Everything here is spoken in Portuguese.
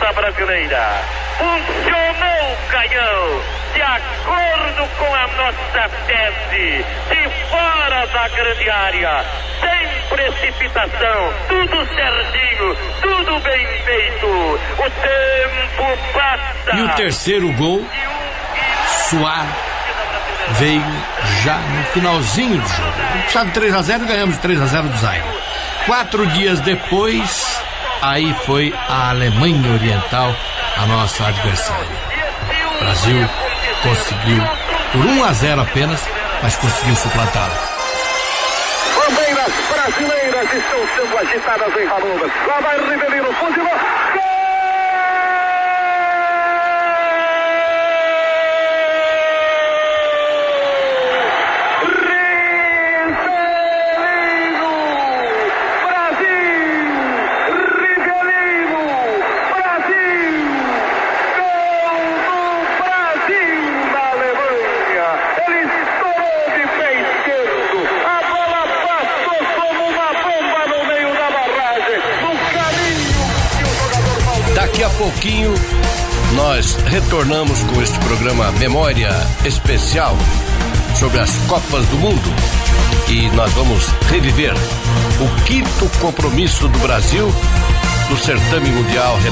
seleção brasileira. Funcionou o canhão, de acordo com a nossa tese, de fora da grande área, sem precipitação, tudo certinho, tudo bem feito. O tempo passa. E o terceiro gol, suado, veio já no finalzinho do jogo. Precisava de 3-0 e ganhamos 3-0 do Zaire. 4 dias depois, aí foi a Alemanha Oriental, a nossa adversária. O Brasil conseguiu, por 1-0 apenas, mas conseguiu suplantá-la. Bandeiras brasileiras estão sendo agitadas em Hannover. Lá vai Rivelino, fuzilou. Gol! Daqui a pouquinho nós retornamos com este programa Memória Especial sobre as Copas do Mundo e nós vamos reviver o 5º compromisso do Brasil no certame mundial